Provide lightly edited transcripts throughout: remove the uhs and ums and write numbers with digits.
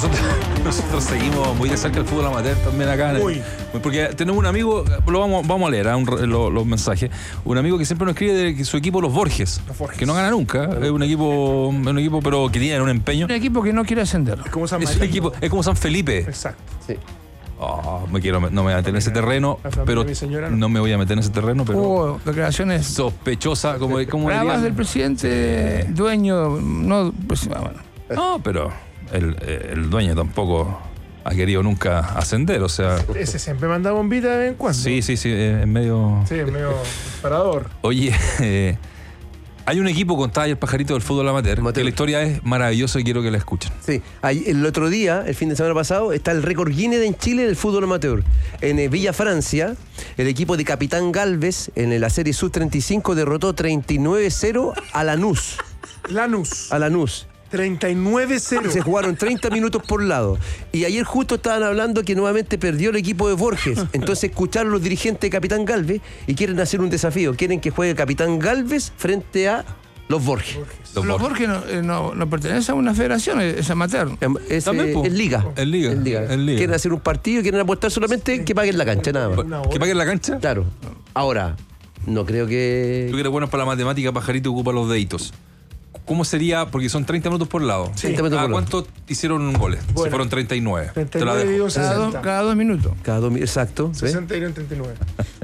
nosotros seguimos muy de cerca el fútbol amateur también acá. Porque tenemos un amigo, vamos a leer los mensajes. Un amigo que siempre nos escribe de que su equipo, los Borges, que no gana nunca. Es un equipo pero que tiene un empeño. Un equipo que no quiere ascender. Es como San Marino. Es como San Felipe. Exacto. Sí. No me voy a meter en ese terreno, pero no me voy a meter en ese terreno, pero hubo declaraciones sospechosa, como bravas del presidente, dueño, no, pues, bueno. No, pero el dueño tampoco ha querido nunca ascender, o sea. Ese siempre manda bombita de vez en cuando. Sí, es medio. Sí, es medio parador. Oye, hay un equipo con talla el pajarito del fútbol amateur, que la historia es maravillosa y quiero que la escuchen. Sí, el otro día, el fin de semana pasado, está el récord Guinness en Chile del fútbol amateur. En Villa Francia, el equipo de Capitán Galvez, en la serie Sub-35, derrotó 39-0 a Lanús. A Lanús. 39-0. Se jugaron 30 minutos por lado. Y ayer justo estaban hablando que nuevamente perdió el equipo de Borges. Entonces escucharon los dirigentes de Capitán Galvez y quieren hacer un desafío. Quieren que juegue Capitán Galvez frente a los Borges. Los Borges no pertenecen a una federación, es amateur. Es liga. Es liga. Quieren hacer un partido, quieren apostar solamente que paguen la cancha, nada más. ¿Que paguen la cancha? Claro. Ahora, no creo que... Tú que eres bueno para la matemática, pajarito, ocupa los deditos. ¿Cómo sería? Porque son 30 minutos por lado. Sí. ¿Cuánto hicieron goles? Bueno, si fueron 39. 39 cada 2 minutos. Exacto. 60 y 39.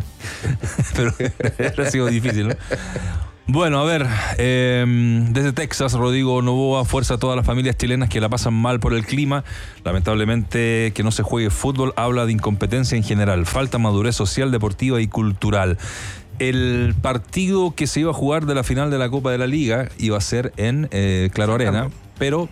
Pero ha sido difícil, ¿no? Bueno, a ver, desde Texas, Rodrigo Novoa, fuerza a todas las familias chilenas que la pasan mal por el clima. Lamentablemente que no se juegue fútbol habla de incompetencia en general, falta madurez social, deportiva y cultural. El partido que se iba a jugar de la final de la Copa de la Liga iba a ser en Claro Arena, pero